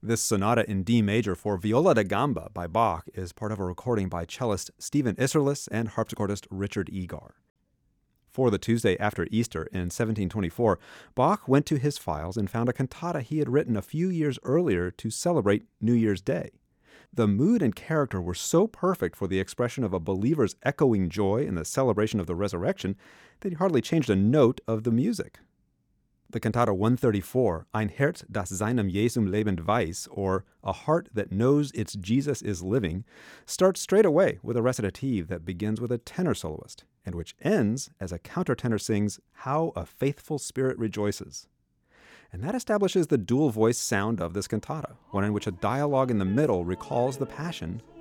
This sonata in D major for viola da gamba by Bach is part of a recording by cellist Stephen Isserlis and harpsichordist Richard Egar. For the Tuesday after Easter in 1724, Bach went to his files and found a cantata he had written a few years earlier to celebrate New Year's Day. The mood and character were so perfect for the expression of a believer's echoing joy in the celebration of the resurrection that he hardly changed a note of the music. The cantata 134, Ein Herz, das seinem Jesum lebend weiß, or A Heart That Knows Its Jesus is Living, starts straight away with a recitative that begins with a tenor soloist, and which ends as a countertenor sings, How a Faithful Spirit Rejoices. And that establishes the dual voice sound of this cantata, one in which a dialogue in the middle recalls the Passion